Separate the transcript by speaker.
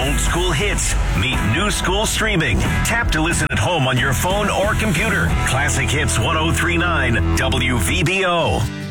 Speaker 1: Old school hits meet new school streaming. Tap to listen at home on your phone or computer. Classic Hits 1039 WVBO.